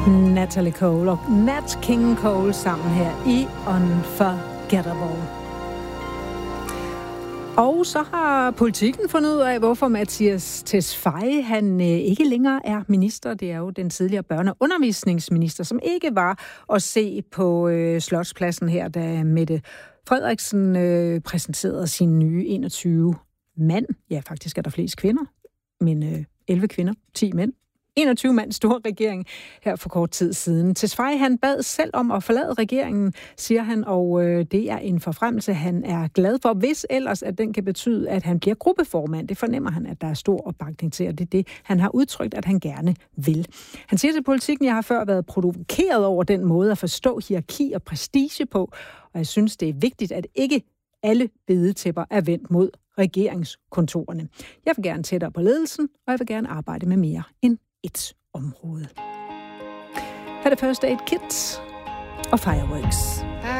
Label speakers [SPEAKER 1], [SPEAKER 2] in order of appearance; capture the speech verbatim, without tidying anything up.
[SPEAKER 1] Natalie Cole og Nat King Cole sammen her i Unforgettable. Og så har Politikken fundet ud af, hvorfor Mattias Tesfaye han øh, ikke længere er minister. Det er jo den tidligere børne- og undervisningsminister, som ikke var at se på øh, Slotspladsen her, da Mette Frederiksen øh, præsenterede sin nye enogtyve mand. Ja, faktisk er der flest kvinder, men øh, elleve kvinder, ti mænd. enogtyve mand store regering her for kort tid siden. Tesfaye han bad selv om at forlade regeringen, siger han, og øh, det er en forfremmelse, han er glad for, hvis ellers at den kan betyde, at han bliver gruppeformand. Det fornemmer han, at der er stor opbakning til, og det er det, han har udtrykt, at han gerne vil. Han siger til Politikken, jeg har før været provokeret over den måde at forstå hierarki og prestige på, og jeg synes, det er vigtigt, at ikke alle bedetæpper er vendt mod regeringskontorerne. Jeg vil gerne tættere på ledelsen, og jeg vil gerne arbejde med mere end et område. Her er det First Aid Kit og Fireworks.